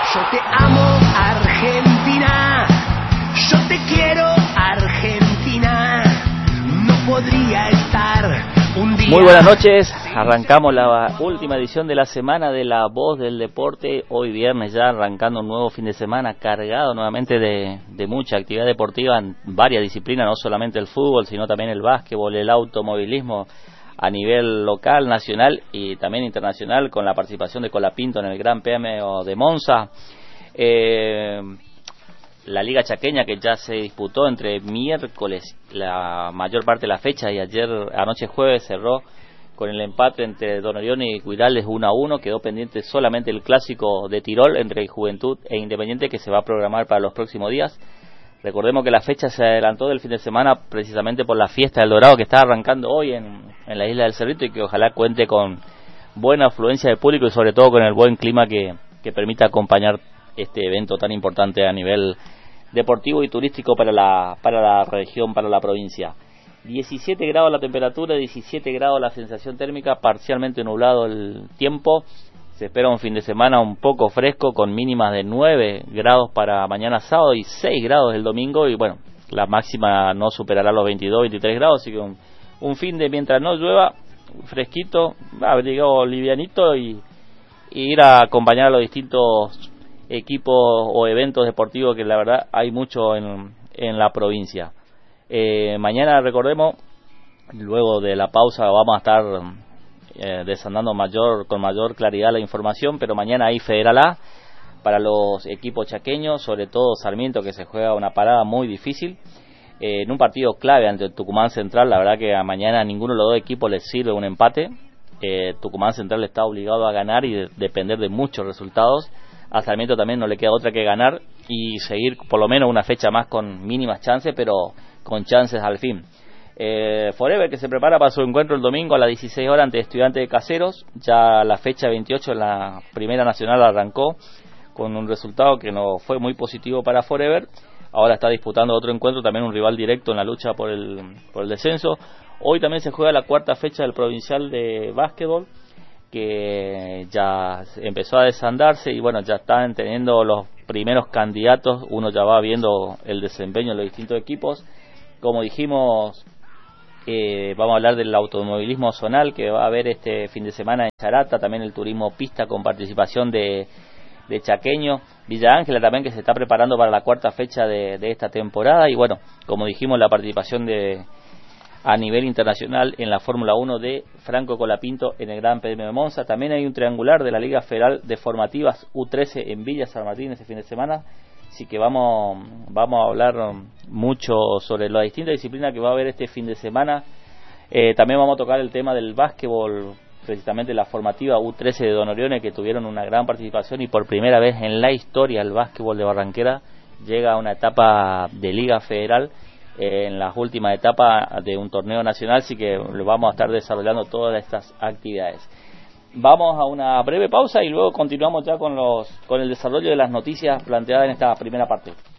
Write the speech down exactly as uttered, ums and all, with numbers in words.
Yo te amo, Argentina. Yo te quiero, Argentina. No podría estar un día. Muy buenas noches. Arrancamos la última edición de la semana de La Voz del Deporte. Hoy viernes ya arrancando un nuevo fin de semana cargado nuevamente de, de mucha actividad deportiva en varias disciplinas, no solamente el fútbol, sino también el básquetbol, el automovilismo a nivel local, nacional y también internacional, con la participación de Colapinto en el Gran Premio de Monza. Eh, la Liga Chaqueña, que ya se disputó entre miércoles la mayor parte de la fecha, y ayer, anoche jueves, cerró con el empate entre Don Orión y Cuidales uno a uno. Quedó pendiente solamente el clásico de Tirol entre Juventud e Independiente, que se va a programar para los próximos días. Recordemos que la fecha se adelantó del fin de semana precisamente por la fiesta del Dorado, que está arrancando hoy en, en la isla del Cerrito, y que ojalá cuente con buena afluencia de público y sobre todo con el buen clima que, que permita acompañar este evento tan importante a nivel deportivo y turístico para la, para la región, para la provincia. diecisiete grados la temperatura, diecisiete grados la sensación térmica, parcialmente nublado el tiempo. Se espera un fin de semana un poco fresco, con mínimas de nueve grados para mañana sábado y seis grados el domingo, y bueno, la máxima no superará los veintidós, veintitrés grados, así que un, un fin de, mientras no llueva, fresquito, abrigado, livianito, y, y ir a acompañar a los distintos equipos o eventos deportivos, que la verdad hay mucho en, en la provincia. Eh, mañana, recordemos, luego de la pausa vamos a estar Eh, desandando mayor con mayor claridad la información, pero mañana hay Federal A para los equipos chaqueños, sobre todo Sarmiento, que se juega una parada muy difícil eh, en un partido clave ante el Tucumán Central. La verdad que a mañana a ninguno de los dos equipos les sirve un empate. eh, Tucumán Central está obligado a ganar y de, depender de muchos resultados. A Sarmiento también no le queda otra que ganar y seguir por lo menos una fecha más con mínimas chances, pero con chances al fin. Eh, Forever, que se prepara para su encuentro el domingo a las dieciséis horas ante Estudiantes de Caseros. Ya la fecha veintiocho en la Primera Nacional arrancó con un resultado que no fue muy positivo para Forever. Ahora está disputando otro encuentro, también un rival directo en la lucha por el, por el descenso. Hoy también se juega la cuarta fecha del Provincial de Básquetbol, que ya empezó a desandarse y bueno, ya están teniendo los primeros candidatos. Uno ya va viendo el desempeño de los distintos equipos. Como dijimos, Eh, vamos a hablar del automovilismo zonal que va a haber este fin de semana en Charata, también el turismo pista con participación de, de chaqueño, Villa Ángela también, que se está preparando para la cuarta fecha de, de esta temporada, y bueno, como dijimos, la participación de a nivel internacional en la Fórmula uno de Franco Colapinto en el Gran Premio de Monza. También hay un triangular de la Liga Federal de Formativas U trece en Villa San Martín este fin de semana. Así que vamos vamos a hablar mucho sobre las distintas disciplinas que va a haber este fin de semana. Eh, también vamos a tocar el tema del básquetbol, precisamente la formativa U trece de Don Orione, que tuvieron una gran participación, y por primera vez en la historia el básquetbol de Barranquera llega a una etapa de Liga Federal, eh, en las últimas etapas de un torneo nacional, así que lo vamos a estar desarrollando todas estas actividades. Vamos a una breve pausa y luego continuamos ya con los con el desarrollo de las noticias planteadas en esta primera parte.